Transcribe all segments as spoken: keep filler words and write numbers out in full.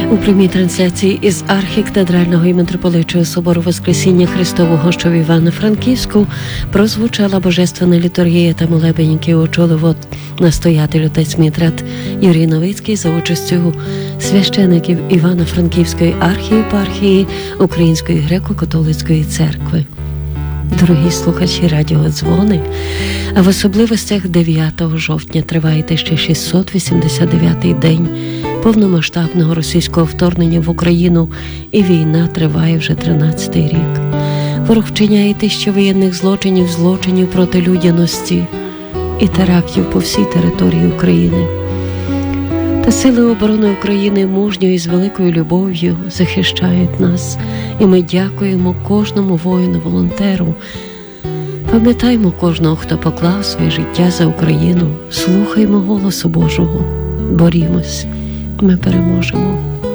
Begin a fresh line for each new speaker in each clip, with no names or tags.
У прямій трансляції із архікатедрального і митрополичого собору Воскресіння Христового, що в Івано-Франківську, прозвучала божественна літургія та молебень, який очолив настоятель отець Мітрат Юрій Новицький за участю священиків Івано-Франківської архієпархії Української греко-католицької церкви. Дорогі слухачі радіо «Дзвони», а в особливостях дев'ятого жовтня триває ще шістсот вісімдесят дев'ятий день повномасштабного російського вторгнення в Україну, і війна триває вже тринадцятий рік. Ворог вчиняє тисячі воєнних злочинів, злочинів проти людяності і терактів по всій території України. Та сили оборони України мужньо і з великою любов'ю захищають нас, і ми дякуємо кожному воїну-волонтеру. Пам'ятаємо кожного, хто поклав своє життя за Україну, слухаймо голосу Божого, борімось, ми переможемо.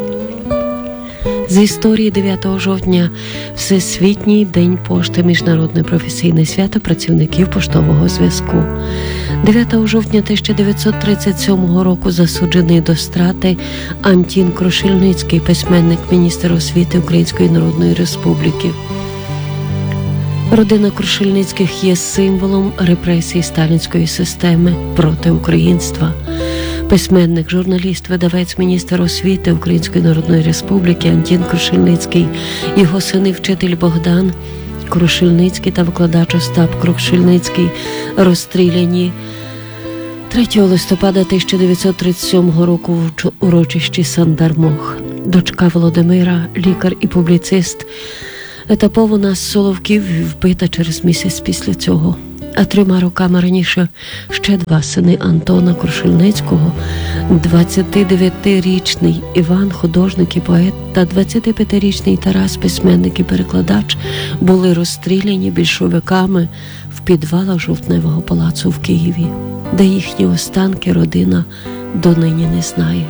З історії дев'ятого жовтня – Всесвітній день пошти, міжнародне професійне свято працівників поштового зв'язку. дев'ятого жовтня тисяча дев'ятсот тридцять сьомого року засуджений до страти Антін Крушельницький, письменник, міністр освіти Української Народної Республіки. Родина Крушельницьких є символом репресій сталінської системи проти українства. Письменник, журналіст, видавець, міністр освіти Української Народної Республіки Антін Крушельницький, його сини вчитель Богдан Крушельницький та викладач Остап Крушельницький розстріляні третього листопада тисяча дев'ятсот тридцять сьомого року в урочищі Сандармох. Дочка Володимира, лікар і публіцист, етапована з Соловків, вбита через місяць після цього. А трьома роками раніше ще два сини Антона Крушельницького, двадцятидев'ятирічний Іван, художник і поет, та двадцятип'ятирічний Тарас, письменник і перекладач, були розстріляні більшовиками в підвалах Жовтневого палацу в Києві, де їхні останки родина донині не знає.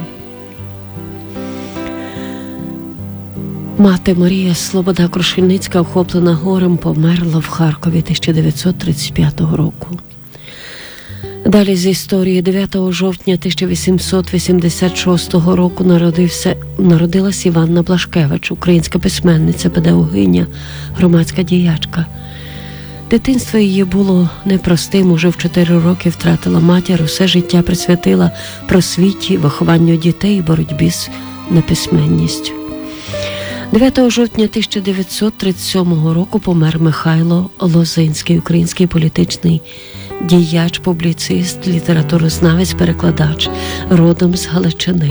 Мати Марія Слобода Крушельницька, охоплена горем, померла в Харкові тисяча дев'ятсот тридцять п'ятого року. Далі з історії дев'ятого жовтня тисяча вісімсот вісімдесят шостого року народився, народилась Іванна Блашкевич, українська письменниця, педагогиня, громадська діячка. Дитинство її було непростим, уже в чотири роки втратила матір, усе життя присвятила просвіті, вихованню дітей і боротьбі з неписьменністю. дев'ятого жовтня тисяча дев'ятсот тридцять сьомого року помер Михайло Лозинський, український політичний діяч, публіцист, літературознавець, перекладач, родом з Галичини.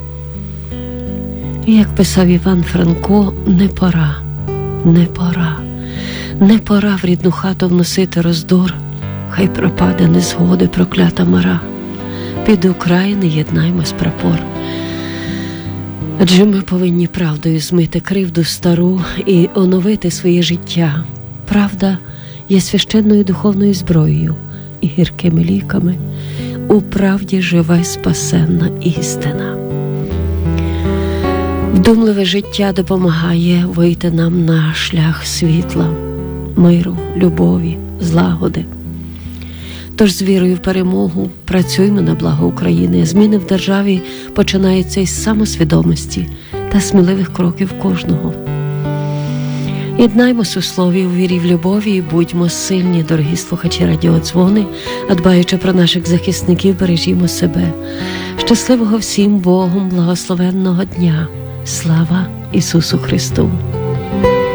І, як писав Іван Франко, не пора, не пора, не пора в рідну хату вносити роздор, хай пропаде незгоди проклята мара. Під України єднаймось прапор. Адже ми повинні правдою змити кривду стару і оновити своє життя. Правда є священною духовною зброєю і гіркими ліками. У правді живе спасенна істина. Вдумливе життя допомагає вийти нам на шлях світла, миру, любові, злагоди. Тож з вірою в перемогу працюємо на благо України. Зміни в державі починаються із самосвідомості та сміливих кроків кожного. Єднаймось у слові, у вірі, в любові і будьмо сильні, дорогі слухачі радіо «Дзвони», а дбаючи про наших захисників, бережімо себе. Щасливого всім Богом благословенного дня! Слава Ісусу Христу!